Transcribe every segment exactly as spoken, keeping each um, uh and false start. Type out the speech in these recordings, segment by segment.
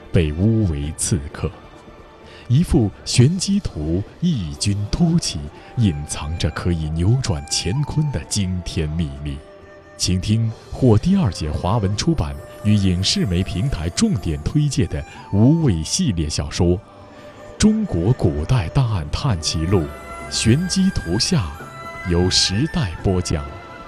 被诬为刺客。一幅玄机图异军突起，隐藏着可以扭转乾坤的惊天秘密。请听获第二届华文出版与影视媒平台重点推介的无畏系列小说《中国古代大案探奇录》玄机图下，由时代播讲。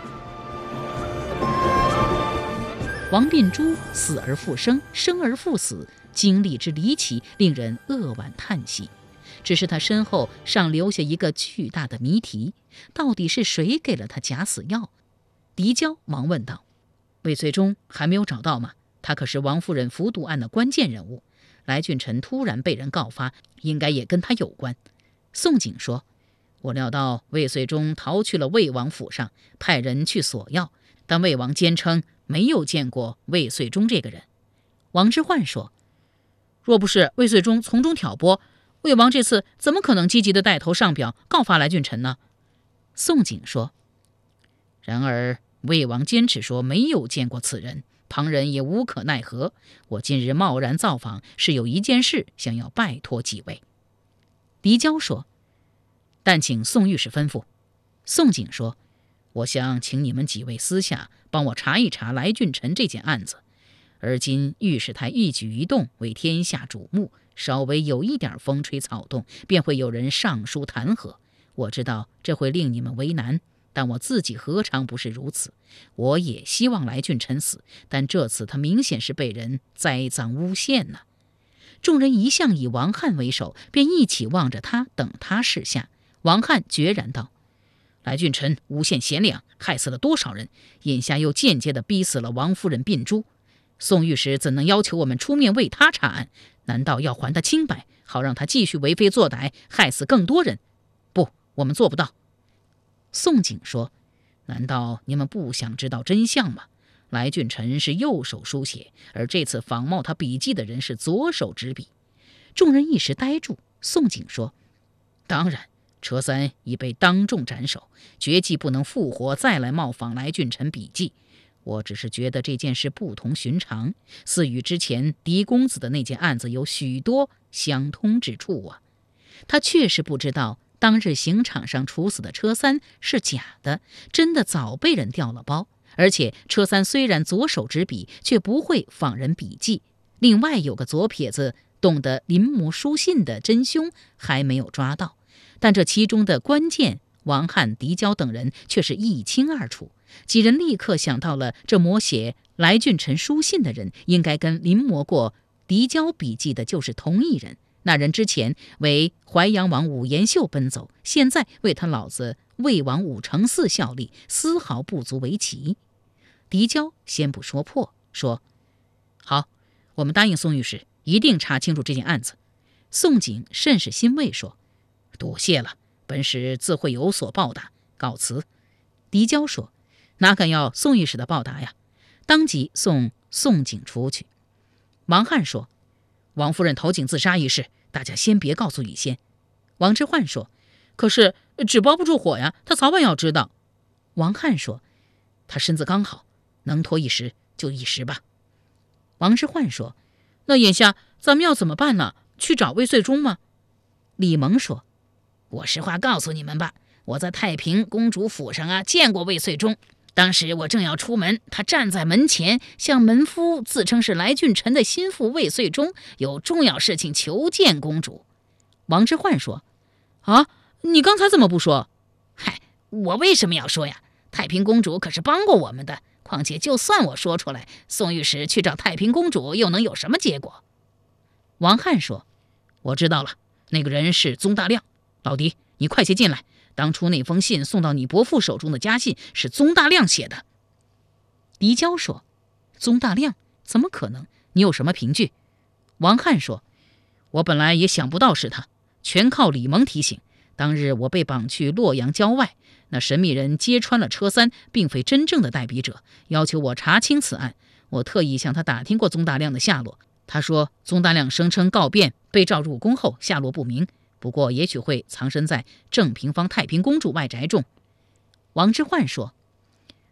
王秉珠死而复生，生而复死，经历之离奇，令人扼腕叹息。只是他身后尚留下一个巨大的谜题，到底是谁给了他假死药？狄娇忙问道：“魏绥中还没有找到吗？他可是王夫人服毒案的关键人物，来俊臣突然被人告发，应该也跟他有关。”宋璟说：“我料到魏绥中逃去了魏王府上，派人去索要，但魏王坚称没有见过魏绥中这个人。”王之涣说：“若不是魏绥中从中挑拨，魏王这次怎么可能积极地带头上表告发来俊臣呢？”宋璟说：“然而魏王坚持说没有见过此人，旁人也无可奈何。我今日贸然造访，是有一件事想要拜托几位。”狄娇说：“但请宋御史吩咐。”宋璟说：“我想请你们几位私下帮我查一查来俊臣这件案子。而今御史台一举一动为天下瞩目，稍微有一点风吹草动，便会有人上书弹劾。我知道这会令你们为难，但我自己何尝不是如此？我也希望来俊臣死，但这次他明显是被人栽赃诬陷呢。”众人一向以王翰为首，便一起望着他，等他示下。王翰决然道：“来俊臣诬陷贤良，害死了多少人，眼下又间接地逼死了王夫人秉珠。宋御史怎能要求我们出面为他查案？难道要还他清白，好让他继续为非作歹，害死更多人？不，我们做不到。”宋璟说：“难道你们不想知道真相吗？来俊臣是右手书写，而这次仿冒他笔记的人是左手执笔。”众人一时呆住。宋璟说：“当然，车三已被当众斩首，绝技不能复活再来冒仿来俊臣笔记。我只是觉得这件事不同寻常，似与之前狄公子的那件案子有许多相通之处啊。”他确实不知道当日刑场上处死的车三是假的，真的早被人调了包。而且车三虽然左手执笔，却不会仿人笔记。另外有个左撇子懂得临摹书信的真凶还没有抓到，但这其中的关键，王翰、狄娇等人却是一清二楚。几人立刻想到了，这摹写来俊臣书信的人应该跟临摹过狄娇笔记的就是同一人。那人之前为淮阳王武延秀奔走，现在为他老子魏王武承嗣效力，丝毫不足为奇。狄娇先不说破，说：“好，我们答应宋御史，一定查清楚这件案子。”宋璟甚是欣慰，说：“多谢了，本使自会有所报答，告辞。”狄娇说：“哪敢要宋御史的报答呀？”当即送宋璟出去。王翰说：“王夫人投井自杀一事，大家先别告诉雨仙。”王之涣说：“可是纸包不住火呀，他早晚要知道。”王翰说：“他身子刚好，能拖一时就一时吧。”王之涣说：“那眼下咱们要怎么办呢？去找魏绥中吗？”李蒙说：“我实话告诉你们吧，我在太平公主府上啊见过魏绥中。当时我正要出门，他站在门前，向门夫自称是来俊臣的心腹魏绥中，有重要事情求见公主。”王之涣说：“啊，你刚才怎么不说？”“嗨，我为什么要说呀？太平公主可是帮过我们的，况且就算我说出来，宋御史去找太平公主又能有什么结果？”王翰说：“我知道了，那个人是宗大亮。老狄，你快些进来，当初那封信送到你伯父手中的家信是宗大亮写的。”狄娇说：“宗大亮？怎么可能？你有什么凭据？”王翰说：“我本来也想不到是他，全靠李蒙提醒。当日我被绑去洛阳郊外，那神秘人揭穿了车三并非真正的代笔者，要求我查清此案。我特意向他打听过宗大亮的下落，他说宗大亮声称告变被召入宫后下落不明，不过也许会藏身在正平坊太平公主外宅中。”王之涣说：“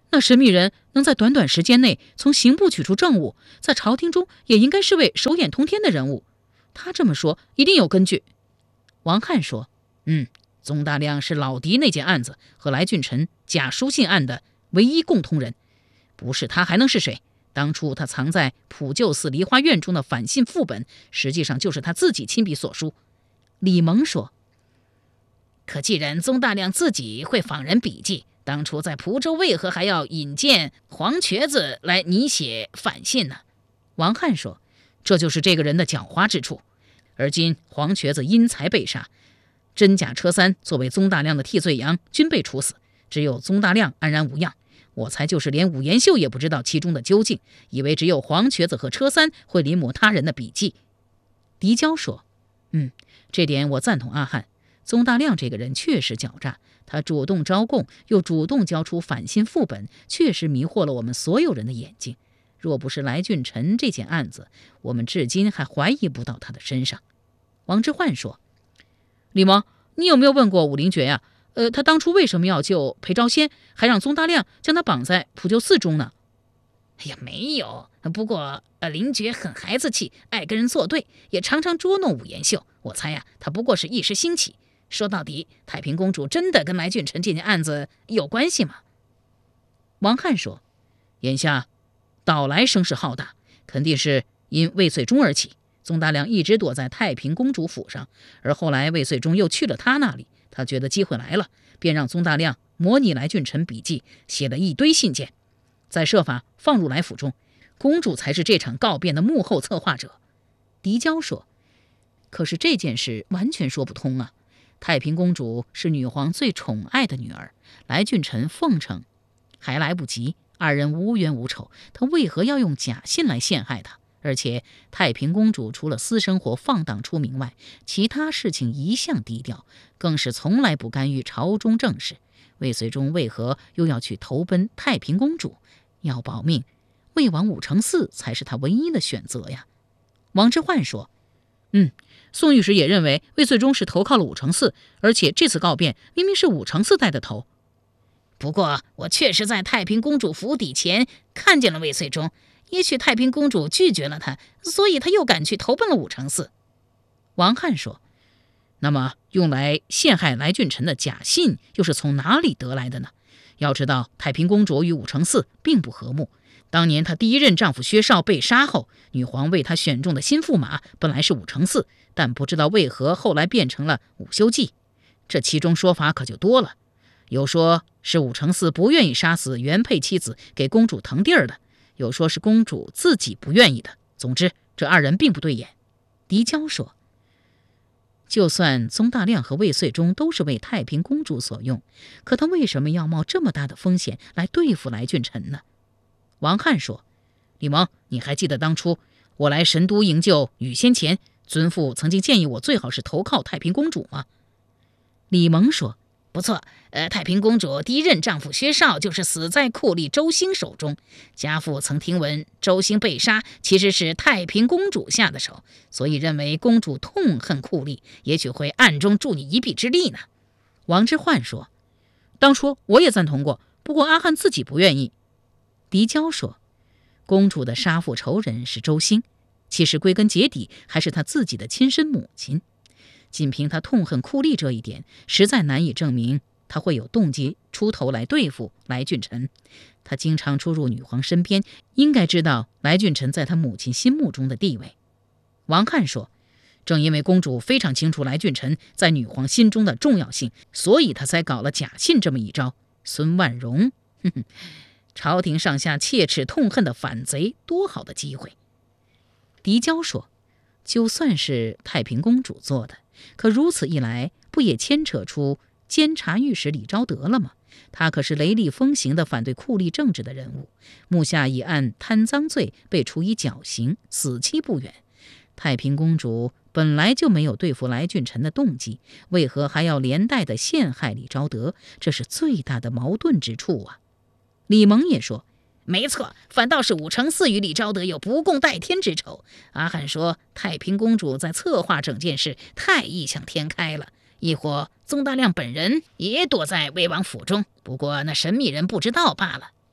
那神秘人能在短短时间内从刑部取出证物，在朝廷中也应该是位手眼通天的人物。他这么说一定有根据。王翰说：嗯，宗大亮是老狄那件案子和来俊臣假书信案的唯一共通人，不是他还能是谁？当初他藏在普救寺梨花院中的反信副本，实际上就是他自己亲笔所书。李蒙说：可既然宗大亮自己会仿人笔记，当初在蒲州为何还要引荐黄瘸子来拟写反信呢？王翰说：这就是这个人的狡猾之处。而今黄瘸子因财被杀，真假车三作为宗大亮的替罪羊均被处死，只有宗大亮安然无恙。我猜就是连武延秀也不知道其中的究竟，以为只有黄瘸子和车三会临摹他人的笔记。狄娇说：嗯，这点我赞同阿汉。宗大亮这个人确实狡诈，他主动招供，又主动交出反信副本，确实迷惑了我们所有人的眼睛。若不是来俊臣这件案子，我们至今还怀疑不到他的身上。王之涣说：李蒙，你有没有问过武陵爵呀、啊？呃，他当初为什么要救裴昭先，还让宗大亮将他绑在普救寺中呢？哎呀，没有。不过呃，林爵很孩子气，爱跟人作对，也常常捉弄武延秀。我猜呀、啊，他不过是一时兴起。说到底，太平公主真的跟来俊臣这件案子有关系吗？王翰说：眼下岛来声势浩大，肯定是因魏遂忠而起。宗大亮一直躲在太平公主府上，而后来魏遂忠又去了他那里，他觉得机会来了，便让宗大亮模拟来俊臣笔记，写了一堆信件，再设法放入来府中。公主才是这场告变的幕后策划者。狄娇说：可是这件事完全说不通啊！太平公主是女皇最宠爱的女儿，来俊臣奉承还来不及，二人无冤无仇，他为何要用假信来陷害她？而且太平公主除了私生活放荡出名外，其他事情一向低调，更是从来不干预朝中政事。魏遂忠为何又要去投奔太平公主？要保命，魏王武承嗣才是他唯一的选择呀。王之涣说：嗯，宋御史也认为魏遂忠是投靠了武承嗣，而且这次告变明明是武承嗣带的头。不过我确实在太平公主府邸前看见了魏遂忠，也许太平公主拒绝了他，所以他又赶去投奔了武承嗣。王翰说：那么用来陷害来俊臣的假信又是从哪里得来的呢？要知道太平公主与武承嗣并不和睦，当年她第一任丈夫薛绍被杀后，女皇为她选中的新驸马本来是武承嗣，但不知道为何后来变成了武修忌。这其中说法可就多了，有说是武承嗣不愿意杀死原配妻子给公主腾地儿的，有说是公主自己不愿意的。总之这二人并不对眼。狄娇说：就算宗大亮和魏遂忠都是为太平公主所用，可他为什么要冒这么大的风险来对付来俊臣呢？王翰说：李蒙，你还记得当初我来神都营救羽仙前，尊父曾经建议我最好是投靠太平公主吗？李蒙说：不错，呃，太平公主第一任丈夫薛绍就是死在酷吏周兴手中，家父曾听闻周兴被杀其实是太平公主下的手，所以认为公主痛恨酷吏，也许会暗中助你一臂之力呢。王之涣说：当初我也赞同过，不过阿汉自己不愿意。狄娇说：公主的杀父仇人是周兴，其实归根结底还是她自己的亲生母亲，仅凭她痛恨酷吏这一点，实在难以证明她会有动机出头来对付来俊臣。她经常出入女皇身边，应该知道来俊臣在她母亲心目中的地位。王翰说：正因为公主非常清楚来俊臣在女皇心中的重要性，所以她才搞了假信这么一招。孙万荣，哼哼，朝廷上下切齿痛恨的反贼，多好的机会。狄娇说：就算是太平公主做的，可如此一来，不也牵扯出监察御史李昭德了吗？他可是雷厉风行的反对酷吏政治的人物，目下已按贪赃罪被处以绞刑，死期不远。太平公主本来就没有对付来俊臣的动机，为何还要连带的陷害李昭德？这是最大的矛盾之处啊。李蒙也说：没错，反倒是武承嗣与李昭德有不共戴天之仇。阿汉说太平公主在策划整件事太异想天开了，亦或宗大亮本人也躲在魏王府中，不过那神秘人不知道罢了。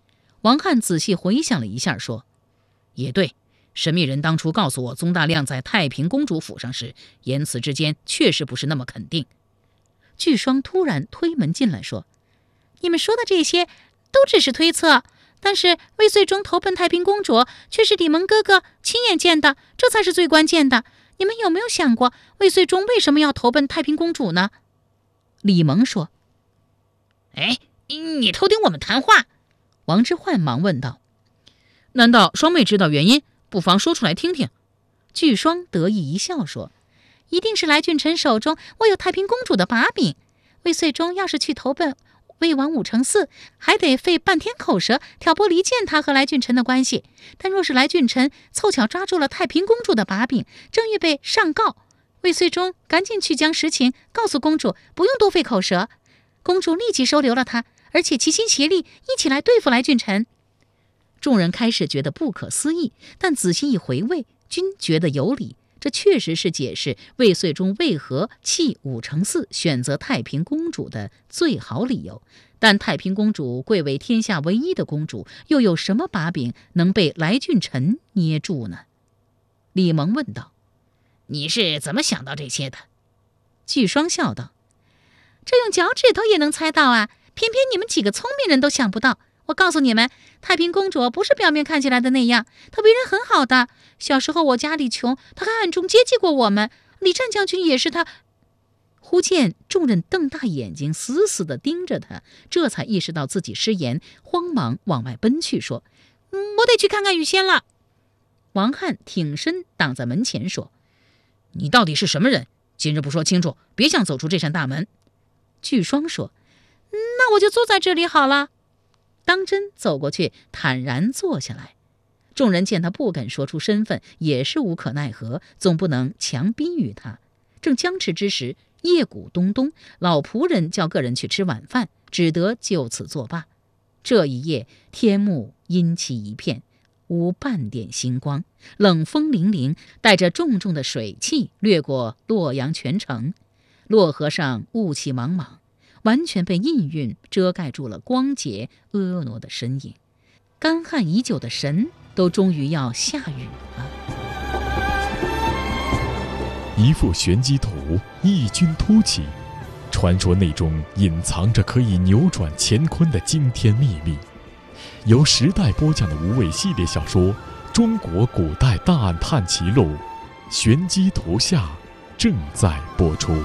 王翰仔细回想了一下，说：“也对，神秘人当初告诉我宗大亮在太平公主府上时，言辞之间确实不是那么肯定。”巨双突然推门进来，说：“你们说的这些都只是推测，但是魏穗中投奔太平公主却是李蒙哥哥亲眼见的，这才是最关键的。你们有没有想过，魏穗中为什么要投奔太平公主呢？”李蒙说：“ 哎，你偷听我们谈话？” 王之涣忙问道：“难道双妹知道原因？不妨说出来听听。”巨双得意一笑说：“一定是来俊臣手中握有太平公主的把柄。魏穗中要是去投奔魏王武承嗣，还得费半天口舌挑拨离间他和来俊臣的关系。但若是来俊臣凑巧抓住了太平公主的把柄，正预备上告，魏穗中赶紧去将实情告诉公主，不用多费口舌。公主立即收留了他，而且齐心协力一起来对付来俊臣。”众人开始觉得不可思议，但仔细一回味，均觉得有理。这确实是解释魏穗中为何弃武承嗣选择太平公主的最好理由。但太平公主贵为天下唯一的公主，又有什么把柄能被来俊臣捏住呢？李蒙问道：“ 你是怎么想到这些的？” 巨双笑道：“这用脚趾头也能猜到啊，偏偏你们几个聪明人都想不到。我告诉你们，太平公主不是表面看起来的那样，她为人很好的。小时候我家里穷，她还暗中接济过我们。李湛将军也是她。”忽见众人瞪大眼睛，死死地盯着他，这才意识到自己失言，慌忙往外奔去，说：“嗯，我得去看看雨仙了。”王翰挺身挡在门前，说：“ 你到底是什么人？今日不说清楚，别想走出这扇大门。” 巨双说：“那我就坐在这里好了。”当真走过去，坦然坐下来。众人见他不肯说出身份，也是无可奈何，总不能强逼于他。正僵持之时，夜鼓咚咚，老仆人叫个人去吃晚饭，只得就此作罢。这一夜，天幕阴气一片，无半点星光，冷风凛凛，带着重重的水汽掠过洛阳全城。洛河上雾气茫茫，完全被阴云遮盖住了光洁婀娜的身影。干旱已久的神都终于要下雨了。 一幅玄机图异军突起，传说内中隐藏着可以扭转乾坤的惊天秘密。由时代播讲的无畏系列小说《中国古代大案探奇录》玄机图下正在播出。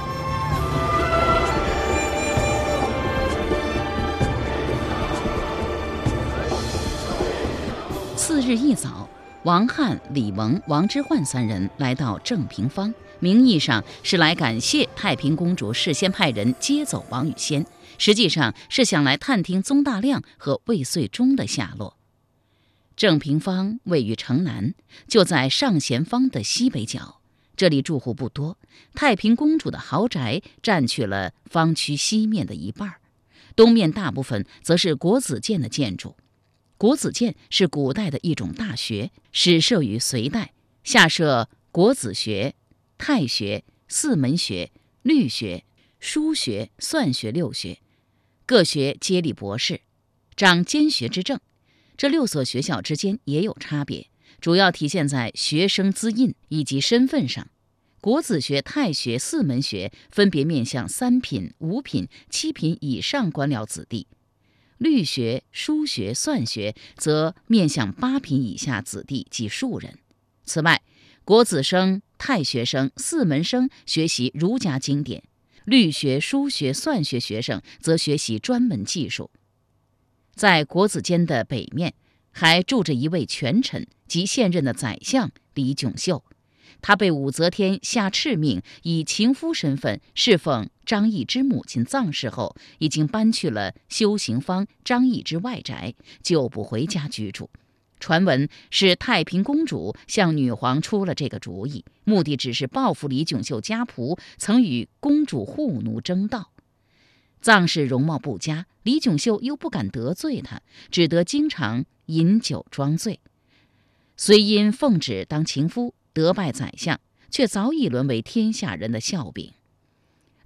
次日一早，王翰、李蒙、王之涣三人来到正平坊，名义上是来感谢太平公主事先派人接走王语仙，实际上是想来探听宗大亮和魏穗中的下落。正平坊位于城南，就在上贤坊的西北角，这里住户不多，太平公主的豪宅占据了坊区西面的一半，东面大部分则是国子监的建筑。国子监是古代的一种大学，始设于隋代，下设国子学、太学、四门学、律学、书学、算学六学，各学皆立博士，掌监学之政。这六所学校之间也有差别，主要体现在学生资印以及身份上。国子学、太学、四门学分别面向三品、五品、七品以上官僚子弟。律学、书学、算学则面向八品以下子弟及庶人。此外，国子生、太学生、四门生学习儒家经典，律学、书学、算学学生则学习专门技术。在国子监的北面，还住着一位权臣及现任的宰相李炯秀。他被武则天下敕命以情夫身份侍奉张易之母亲葬世后，已经搬去了修行坊张易之外宅，就不回家居住。传闻是太平公主向女皇出了这个主意，目的只是报复李炯秀家仆曾与公主护奴争盗。葬事容貌不佳，李炯秀又不敢得罪他，只得经常饮酒装醉。虽因奉旨当情夫得拜宰相，却早已沦为天下人的笑柄。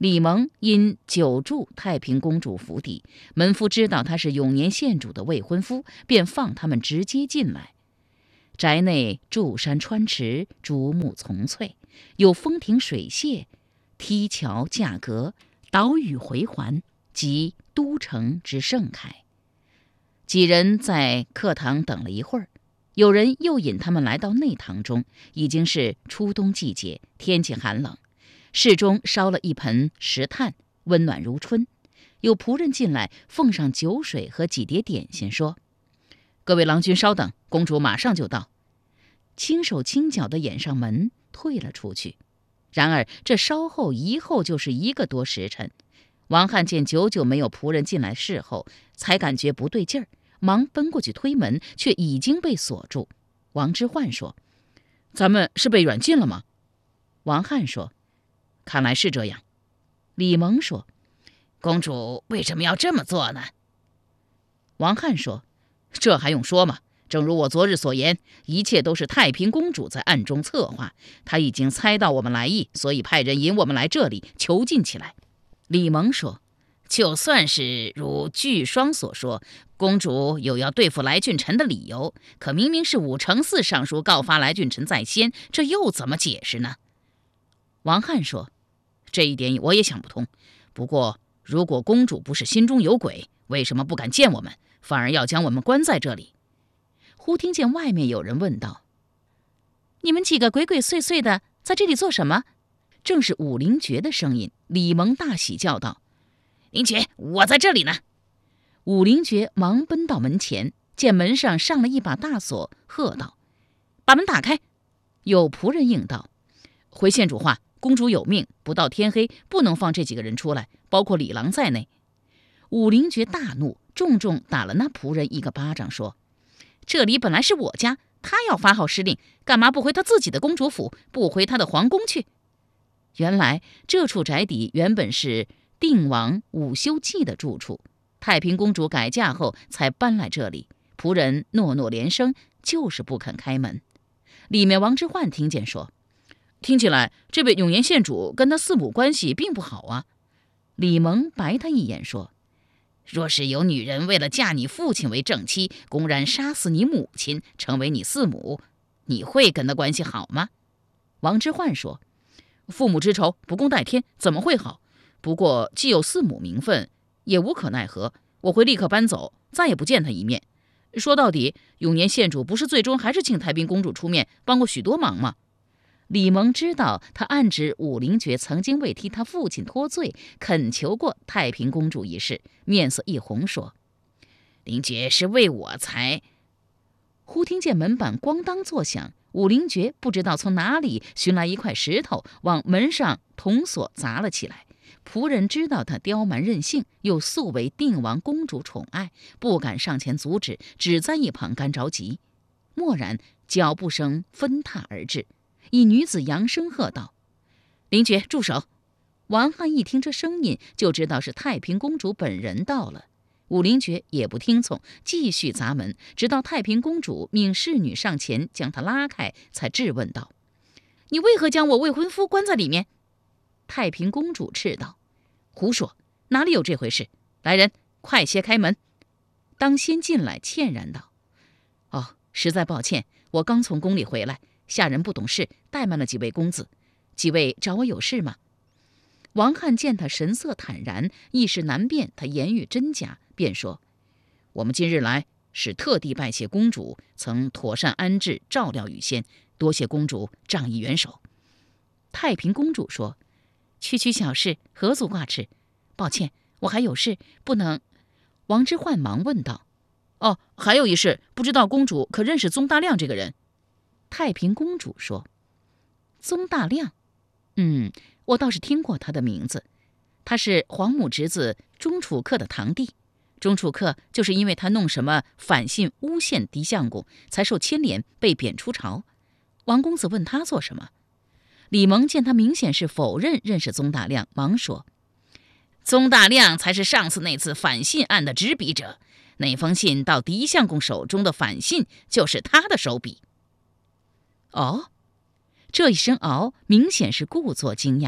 李蒙因久住太平公主府邸，门夫知道他是永年县主的未婚夫，便放他们直接进来。宅内柱山川池，竹木丛翠，有风亭水榭、梯桥架阁、岛屿回环，即都城之盛凯。几人在客堂等了一会儿，有人又引他们来到内堂中，已经是初冬季节，天气寒冷。室中烧了一盆石炭，温暖如春。有仆人进来，奉上酒水和几碟点心，说：“各位郎君稍等，公主马上就到。”轻手轻脚地掩上门，退了出去。然而这稍后一后就是一个多时辰。王翰见久久没有仆人进来侍候，才感觉不对劲儿，忙奔过去推门，却已经被锁住。王之涣说：“ 咱们是被软禁了吗？” 王翰说：“ 看来是这样。” 李蒙说：“ 公主为什么要这么做呢？” 王翰说：“ 这还用说吗？正如我昨日所言，一切都是太平公主在暗中策划。她已经猜到我们来意，所以派人引我们来这里囚禁起来。” 李蒙说：“ 就算是如巨双所说，公主有要对付来俊臣的理由，可明明是武承嗣上书告发来俊臣在先，这又怎么解释呢？” 王翰说：“ 这一点我也想不通。不过，如果公主不是心中有鬼，为什么不敢见我们，反而要将我们关在这里？” 忽听见外面有人问道：“你们几个鬼鬼祟祟的，在这里做什么？”正是武灵觉的声音。李蒙大喜，叫道：“ 灵觉，我在这里呢！” 武灵觉忙奔到门前，见门上上了一把大锁，喝道：“把门打开！”有仆人应道：“ 回县主话，公主有命，不到天黑不能放这几个人出来，包括李郎在内。” 武灵觉大怒，重重打了那仆人一个巴掌，说：“这里本来是我家，他要发号施令，干嘛不回他自己的公主府，不回他的皇宫去？”原来这处宅邸原本是定王武修济的住处，太平公主改嫁后才搬来这里。仆人诺诺连声，就是不肯开门。里面王之涣听见说：“ 听起来这位永年县主跟他四母关系并不好啊。” 李蒙白他一眼说：“ 若是有女人为了嫁你父亲为正妻，公然杀死你母亲，成为你四母，你会跟他关系好吗？” 王之涣说：“ 父母之仇，不共戴天，怎么会好？不过既有四母名分，也无可奈何。我会立刻搬走，再也不见他一面。说到底，永年县主不是最终还是请太平公主出面帮过许多忙吗？” 李蒙知道他暗指武灵觉曾经为替他父亲脱罪，恳求过太平公主一事，面色一红，说：“ 灵觉是为我才……” 忽听见门板咣当作响，武灵觉不知道从哪里寻来一块石头，往门上铜锁砸了起来。仆人知道他刁蛮任性，又素为定王公主宠爱，不敢上前阻止，只在一旁干着急。蓦然脚步声纷踏而至，一女子扬声喝道：“ 灵觉，住手！” 王翰一听这声音，就知道是太平公主本人到了。武灵觉也不听从，继续砸门，直到太平公主命侍女上前将他拉开，才质问道：“你为何将我未婚夫关在里面？”太平公主斥道：“ 胡说，哪里有这回事？来人，快些开门！” 当先进来歉然道：“ 哦，实在抱歉，我刚从宫里回来，下人不懂事，怠慢了几位公子。几位找我有事吗？” 王翰见他神色坦然，一时难辨他言语真假，便说：“ 我们今日来是特地拜谢公主曾妥善安置照料雨仙，多谢公主仗义援手。” 太平公主说：“区区小事，何足挂齿？抱歉，我还有事，不能。”王之涣忙问道：“ 哦，还有一事，不知道公主可认识宗大亮这个人？” 太平公主说：“宗大亮，嗯，我倒是听过他的名字。他是皇母侄子钟楚客的堂弟。钟楚客就是因为他弄什么反信诬陷狄相公，才受牵连被贬出朝。王公子问他做什么？”李蒙见他明显是否认认识宗大亮，忙说：“ 宗大亮才是上次那次反信案的执笔者，那封信到狄相公手中的反信就是他的手笔。” 哦，这一声“哦”明显是故作惊讶。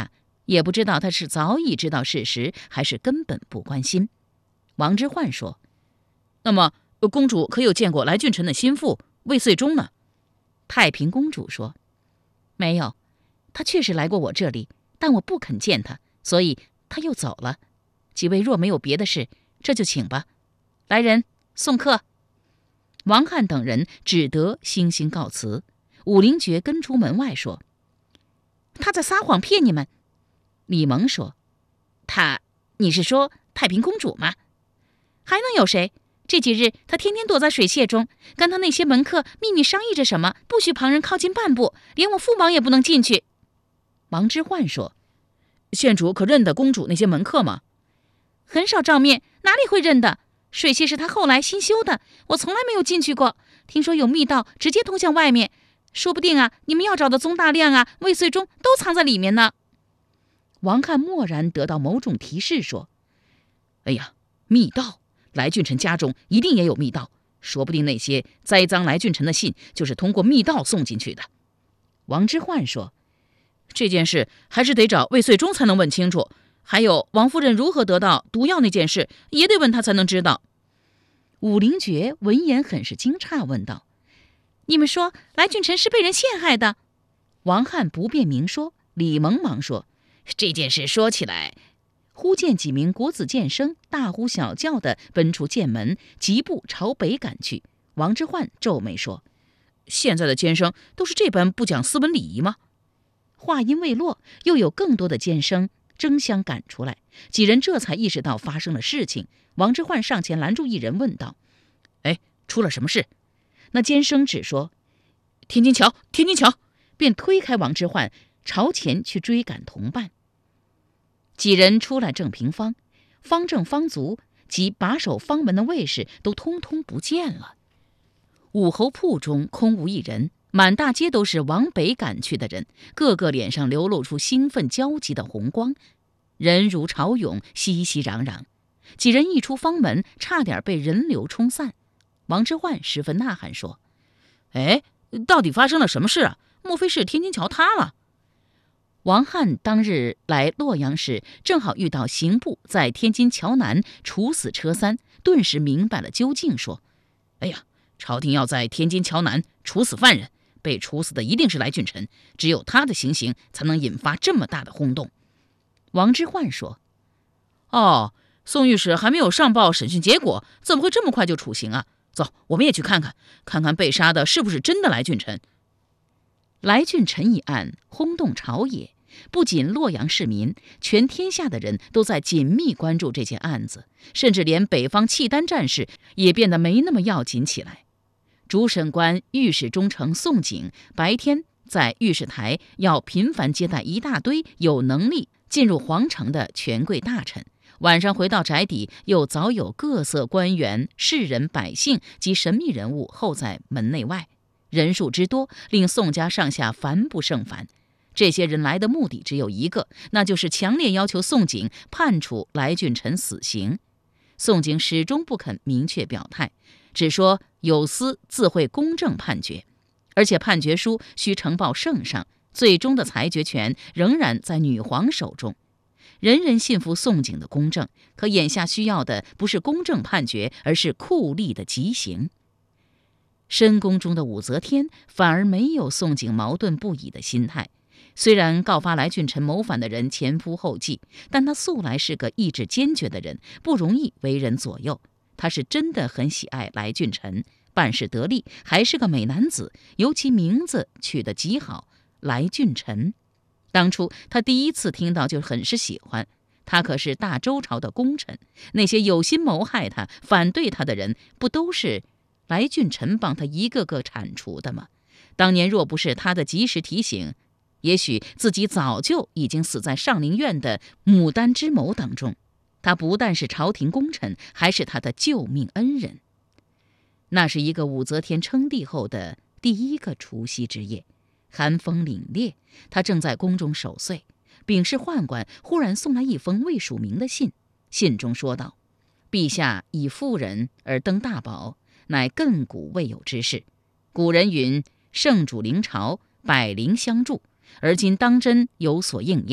也不知道他是早已知道事实，还是根本不关心。王之涣说：“ 那么，公主可有见过来俊臣的心腹魏遂忠呢？” 太平公主说：“没有，他确实来过我这里，但我不肯见他，所以他又走了。几位若没有别的事，这就请吧。来人，送客。”王翰等人只得悻悻告辞。武陵爵跟出门外说：“他在撒谎骗你们。”李蒙说：“他，你是说太平公主吗？还能有谁？这几日他天天躲在水榭中，跟他那些门客秘密商议着什么，不许旁人靠近半步，连我父王也不能进去。”王之涣说：“ 县主可认得公主那些门客吗？”“ 很少照面，哪里会认得？水榭是他后来新修的，我从来没有进去过。听说有密道直接通向外面，说不定啊，你们要找的宗大亮啊、魏遂忠都藏在里面呢。”王翰蓦然得到某种提示，说：“ 哎呀，密道！来俊臣家中一定也有密道，说不定那些栽赃来俊臣的信就是通过密道送进去的。” 王之涣说：“ 这件事还是得找魏遂忠才能问清楚。还有王夫人如何得到毒药那件事，也得问他才能知道。” 武陵爵闻言很是惊诧，问道：“你们说来俊臣是被人陷害的？”王翰不便明说。李蒙忙说：“ 这件事说起来……” 忽见几名国子监生大呼小叫地奔出监门，疾步朝北赶去。王之涣皱眉说：“ 现在的监生都是这般不讲斯文礼仪吗？” 话音未落，又有更多的监生争相赶出来，几人这才意识到发生了事情。王之涣上前拦住一人，问道：“ 哎，出了什么事？” 那监生只说：“ 天津桥，天津桥！” 便推开王之涣，朝前去追赶同伴。几人出来正平方，方正、方足及把守方门的卫士都通通不见了。武侯铺中空无一人，满大街都是往北赶去的人，个个脸上流露出兴奋焦急的红光，人如潮涌，熙熙攘攘。几人一出方门，差点被人流冲散。王之涣十分呐喊说：“ 哎，到底发生了什么事啊？莫非是天津桥塌了？” 王翰当日来洛阳时，正好遇到刑部在天津桥南处死车三，顿时明白了究竟，说：“ 哎呀，朝廷要在天津桥南处死犯人，被处死的一定是来俊臣，只有他的行刑才能引发这么大的轰动。” 王之涣说：“ 哦，宋御史还没有上报审讯结果，怎么会这么快就处刑啊？走，我们也去看看，看看被杀的是不是真的来俊臣。” 来俊臣一案轰动朝野，不仅洛阳市民，全天下的人都在紧密关注这件案子，甚至连北方契丹战事也变得没那么要紧起来。主审官御史中丞宋璟白天在御史台要频繁接待一大堆有能力进入皇城的权贵大臣，晚上回到宅邸，又早有各色官员、士人、百姓及神秘人物候在门内外，人数之多，令宋家上下烦不胜烦。这些人来的目的只有一个，那就是强烈要求宋璟判处来俊臣死刑。宋璟始终不肯明确表态，只说有司自会公正判决，而且判决书需呈报圣上，最终的裁决权仍然在女皇手中。人人信服宋璟的公正，可眼下需要的不是公正判决，而是酷吏的极刑。深宫中的武则天反而没有宋璟矛盾不已的心态，虽然告发来俊臣谋反的人前仆后继，但他素来是个意志坚决的人，不容易为人左右。他是真的很喜爱来俊臣，办事得力，还是个美男子，尤其名字取得极好，来俊臣。当初他第一次听到就很是喜欢，他可是大周朝的功臣，那些有心谋害他、反对他的人，不都是来俊臣帮他一个个铲除的吗？当年若不是他的及时提醒，也许自己早就已经死在上林苑的牡丹之谋当中。他不但是朝廷功臣，还是他的救命恩人。那是一个武则天称帝后的第一个除夕之夜，寒风凛冽，他正在宫中守岁。秉事宦官忽然送来一封未署名的信，信中说道：“陛下以妇人而登大宝，乃亘古未有之事。古人云：圣主临朝，百灵相助，而今当真有所应验。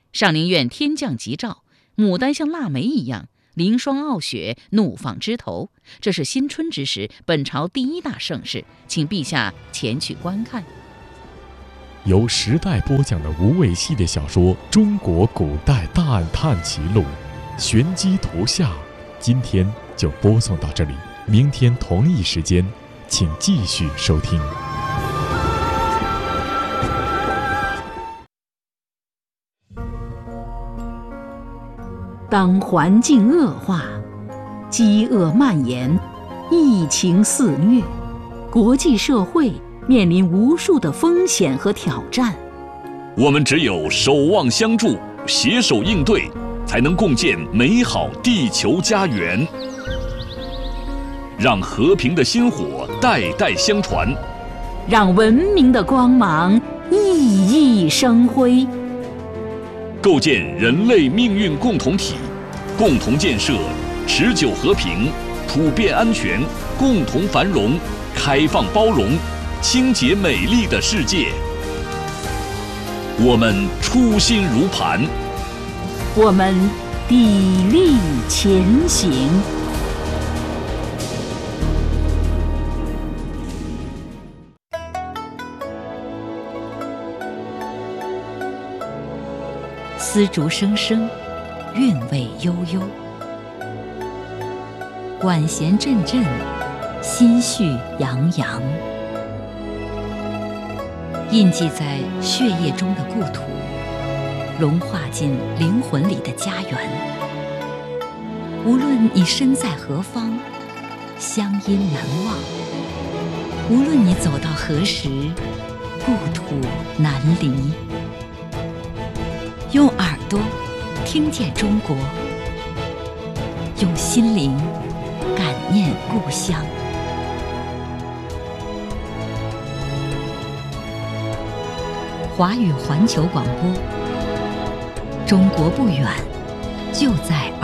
上林苑天降吉兆，牡丹像腊梅一样凌霜傲雪，怒放枝头。这是新春之时本朝第一大盛事，请陛下前去观看。 由时代播讲的无畏系列小说《中国古代大案探奇录》，玄机图下，今天就播送到这里。明天同一时间，请继续收听。 当环境恶化，饥饿蔓延，疫情肆虐，国际社会面临无数的风险和挑战。 我们只有守望相助，携手应对，才能共建美好地球家园。让和平的薪火代代相传， 让文明的光芒熠熠生辉， 构建人类命运共同体，共同建设持久和平、普遍安全、共同繁荣、开放包容、清洁美丽的世界。我们初心如磐， 我们砥砺前行。丝竹声声，韵味悠悠，管弦阵阵，心绪洋洋。印记在血液中的故土，融化进灵魂里的家园。无论你身在何方，乡音难忘；无论你走到何时，故土难离。用耳朵听见中国，用心灵感念故乡。华语环球广播，中国不远，就在